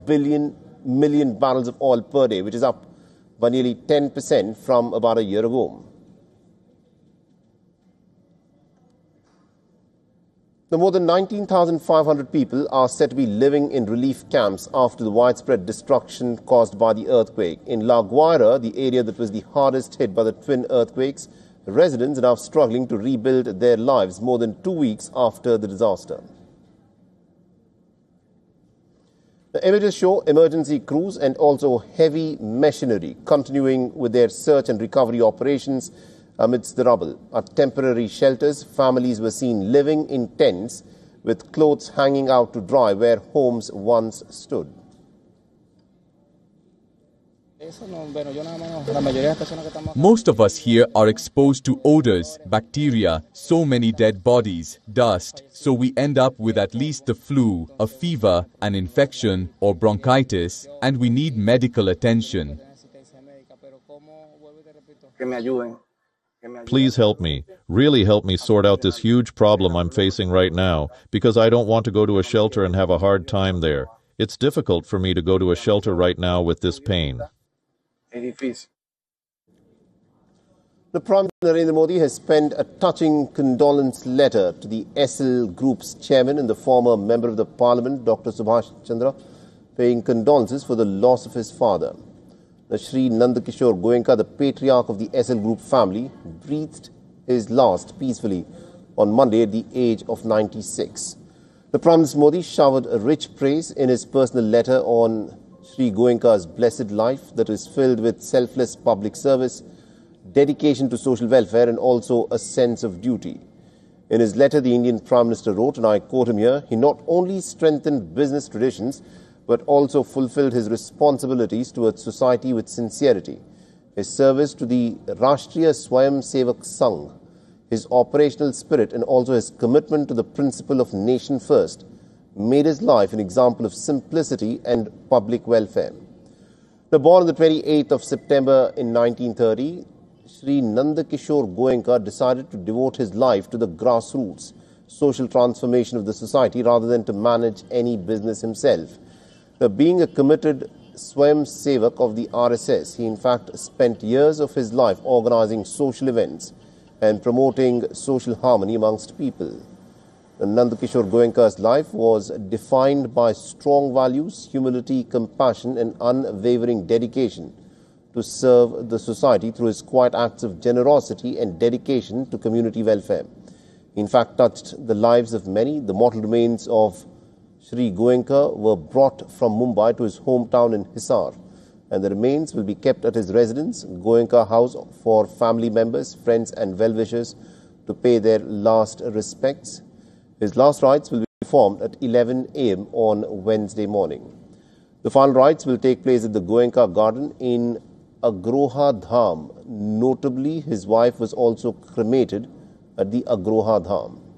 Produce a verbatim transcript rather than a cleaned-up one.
billion million barrels of oil per day, which is up by nearly ten percent from about a year ago. The more than nineteen thousand five hundred people are said to be living in relief camps after the widespread destruction caused by the earthquake. In La Guaira, the area that was the hardest hit by the twin earthquakes, residents are now struggling to rebuild their lives more than two weeks after the disaster. The images show emergency crews and also heavy machinery continuing with their search and recovery operations amidst the rubble. At temporary shelters, families were seen living in tents with clothes hanging out to dry where homes once stood. Most of us here are exposed to odors, bacteria, so many dead bodies, dust, so we end up with at least the flu, a fever, an infection or bronchitis, and we need medical attention. Please help me, really help me sort out this huge problem I'm facing right now, because I don't want to go to a shelter and have a hard time there. It's difficult for me to go to a shelter right now with this pain. The Prime Minister Narendra Modi has penned a touching condolence letter to the S L Group's chairman and the former member of the Parliament, Doctor Subhash Chandra, paying condolences for the loss of his father. The Shri Nandakishore Goenka, the patriarch of the S L Group family, breathed his last peacefully on Monday at the age of ninety-six. The Prime Minister Modi showered a rich praise in his personal letter on Shri Goenka's blessed life that is filled with selfless public service, dedication to social welfare and also a sense of duty. In his letter, the Indian Prime Minister wrote, and I quote him here, he not only strengthened business traditions but also fulfilled his responsibilities towards society with sincerity. His service to the Rashtriya Swayam Sevak Sangh, his operational spirit and also his commitment to the principle of nation first made his life an example of simplicity and public welfare. The born on the twenty-eighth of September in nineteen thirty, Shri Nandakishore Goenka decided to devote his life to the grassroots, social transformation of the society rather than to manage any business himself. Uh, being a committed Swayam Sevak of the R S S, he in fact spent years of his life organizing social events and promoting social harmony amongst people. Nandakishore Goenka's life was defined by strong values, humility, compassion and unwavering dedication to serve the society through his quiet acts of generosity and dedication to community welfare. He in fact touched the lives of many. The mortal remains of Shri Goenka were brought from Mumbai to his hometown in Hisar, and the remains will be kept at his residence, Goenka House, for family members, friends and well-wishers to pay their last respects. His last rites will be performed at eleven a m on Wednesday morning. The final rites will take place at the Goenka Garden in Agroha Dham. Notably, his wife was also cremated at the Agroha Dham.